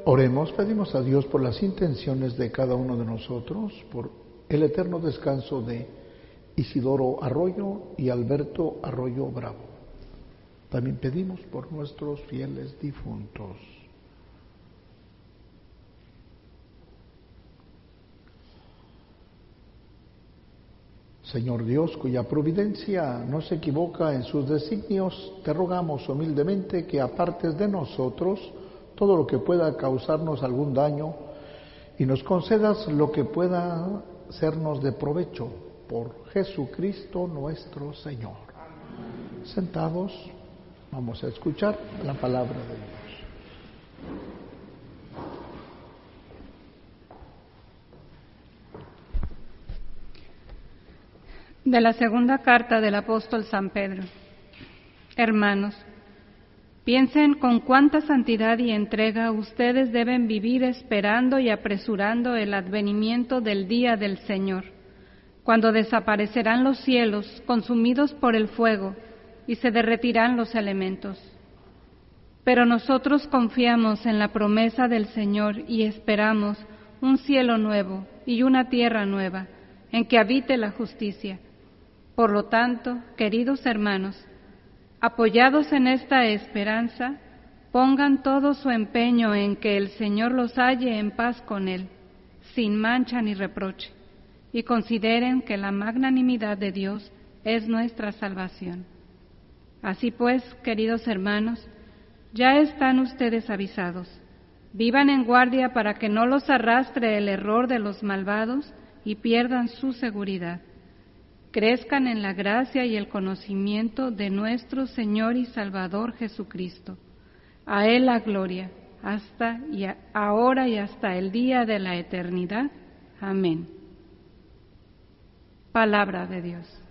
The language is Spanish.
Oremos, pedimos a Dios por las intenciones de cada uno de nosotros, por el eterno descanso de Isidoro Arroyo y Alberto Arroyo Bravo. También pedimos por nuestros fieles difuntos. Señor Dios, cuya providencia no se equivoca en sus designios, te rogamos humildemente que apartes de nosotros todo lo que pueda causarnos algún daño y nos concedas lo que pueda sernos de provecho por Jesucristo nuestro Señor. Sentados, vamos a escuchar la palabra de Dios. De la segunda carta del apóstol San Pedro. Hermanos, piensen con cuánta santidad y entrega ustedes deben vivir esperando y apresurando el advenimiento del día del Señor, cuando desaparecerán los cielos consumidos por el fuego y se derretirán los elementos. Pero nosotros confiamos en la promesa del Señor y esperamos un cielo nuevo y una tierra nueva, en que habite la justicia. Por lo tanto, queridos hermanos, apoyados en esta esperanza, pongan todo su empeño en que el Señor los halle en paz con Él, sin mancha ni reproche, y consideren que la magnanimidad de Dios es nuestra salvación. Así pues, queridos hermanos, ya están ustedes avisados. Vivan en guardia para que no los arrastre el error de los malvados y pierdan su seguridad. Crezcan en la gracia y el conocimiento de nuestro Señor y Salvador Jesucristo. A Él la gloria, ahora y hasta el día de la eternidad. Amén. Palabra de Dios.